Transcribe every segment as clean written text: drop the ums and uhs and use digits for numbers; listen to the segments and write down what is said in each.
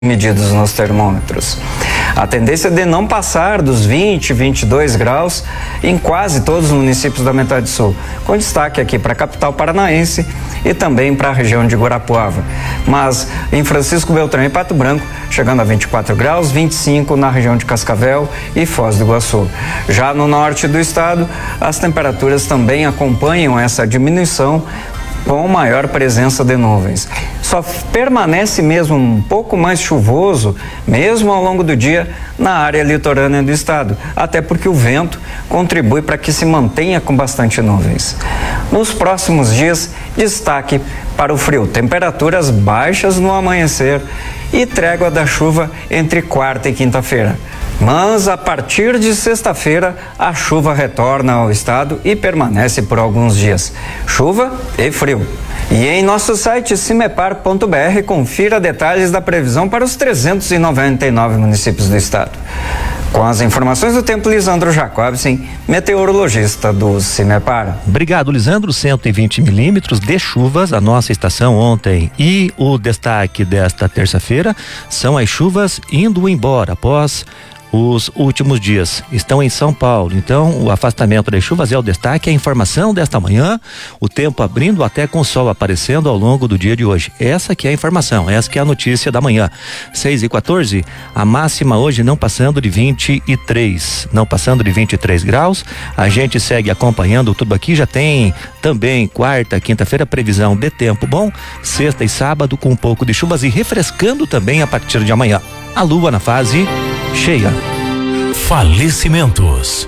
medidos nos termômetros. A tendência é de não passar dos 20, 22 graus em quase todos os municípios da metade sul, com destaque aqui para a capital paranaense e também para a região de Guarapuava. Mas em Francisco Beltrão e Pato Branco, chegando a 24 graus, 25 na região de Cascavel e Foz do Iguaçu. Já no norte do estado, as temperaturas também acompanham essa diminuição, com maior presença de nuvens. Só permanece mesmo um pouco mais chuvoso, mesmo ao longo do dia, na área litorânea do estado, até porque o vento contribui para que se mantenha com bastante nuvens. Nos próximos dias, destaque para o frio, temperaturas baixas no amanhecer e trégua da chuva entre quarta e quinta-feira. Mas a partir de sexta-feira, a chuva retorna ao estado e permanece por alguns dias. Chuva e frio. E em nosso site cimepar.br confira detalhes da previsão para os 399 municípios do estado. Com as informações do tempo, Lisandro Jacobsen, meteorologista do Cimepar. Obrigado, Lisandro. 120 milímetros de chuvas a nossa estação ontem. E o destaque desta terça-feira são as chuvas indo embora após os últimos dias. Estão em São Paulo, então o afastamento das chuvas é o destaque, a informação desta manhã, o tempo abrindo até com o sol aparecendo ao longo do dia de hoje. Essa que é a informação, essa que é a notícia da manhã. 6h14, a máxima hoje não passando de 23 graus. A gente segue acompanhando tudo aqui, já tem também quarta, quinta-feira previsão de tempo bom, sexta e sábado com um pouco de chuvas e refrescando também a partir de amanhã. A lua na fase cheia. Falecimentos.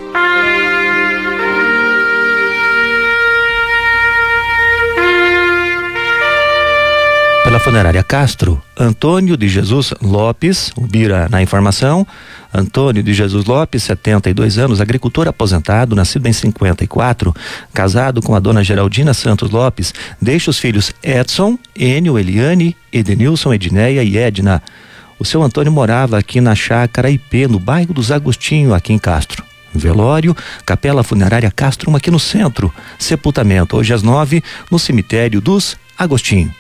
Pela funerária Castro, Antônio de Jesus Lopes, o Bira na informação, Antônio de Jesus Lopes, 72 anos, agricultor aposentado, nascido em 54, casado com a dona Geraldina Santos Lopes, deixa os filhos Edson, Enio, Eliane, Edenilson, Edneia e Edna. O seu Antônio morava aqui na Chácara IP, no bairro dos Agostinho, aqui em Castro. Velório, Capela Funerária Castro, aqui no centro. Sepultamento, hoje às 9, no cemitério dos Agostinho.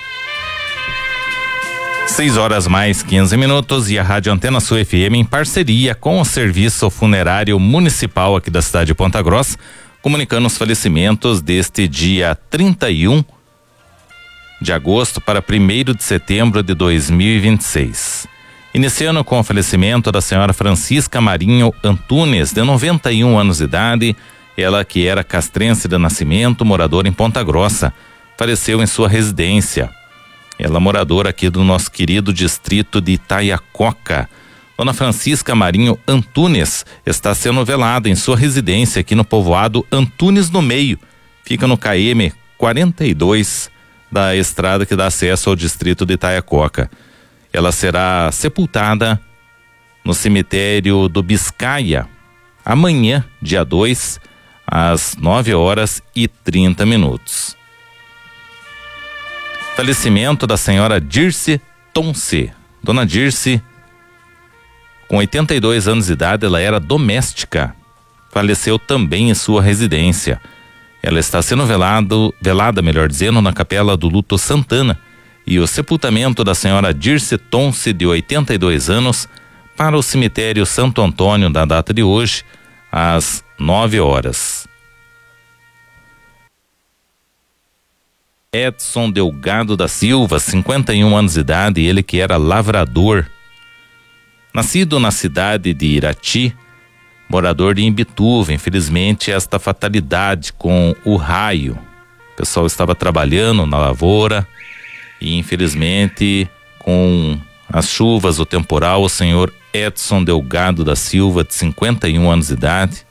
6h mais 15 e a Rádio Antena Sul FM, em parceria com o Serviço Funerário Municipal aqui da cidade de Ponta Grossa, comunicando os falecimentos deste dia 31 de agosto para 1º de setembro de 2026. Iniciando com o falecimento da senhora Francisca Marinho Antunes, de 91 anos de idade, ela que era castrense de nascimento, moradora em Ponta Grossa, faleceu em sua residência. Ela moradora aqui do nosso querido distrito de Itaiacoca. Dona Francisca Marinho Antunes está sendo velada em sua residência aqui no povoado Antunes no Meio, fica no KM 42 da estrada que dá acesso ao distrito de Itaiacoca. Ela será sepultada no cemitério do Biscaia amanhã, dia 2, às 9h30. Falecimento da senhora Dirce Tonce. Dona Dirce, com 82 anos de idade, ela era doméstica. Faleceu também em sua residência. Ela está sendo velada, melhor dizendo, na Capela do Luto Santana, e o sepultamento da senhora Dirce Tonce, de 82 anos, para o cemitério Santo Antônio, da data de hoje, às 9h. Edson Delgado da Silva, 51 anos de idade, ele que era lavrador. Nascido na cidade de Irati, morador de Imbituva. Infelizmente, esta fatalidade com o raio. O pessoal estava trabalhando na lavoura e, infelizmente, com as chuvas, o temporal, o senhor Edson Delgado da Silva, de 51 anos de idade,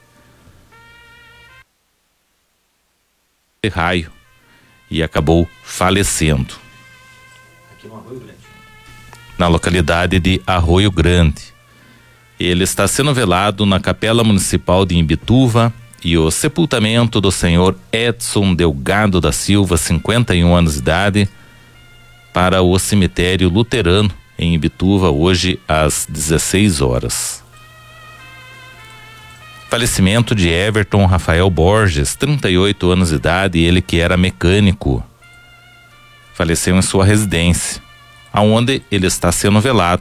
raio, e acabou falecendo. Aqui no Arroio Grande. Na localidade de Arroio Grande. Ele está sendo velado na Capela Municipal de Imbituva, e o sepultamento do senhor Edson Delgado da Silva, 51 anos de idade, para o cemitério luterano em Imbituva, hoje às 16h. Falecimento de Everton Rafael Borges, 38 anos de idade, ele que era mecânico. Faleceu em sua residência. aonde ele está sendo velado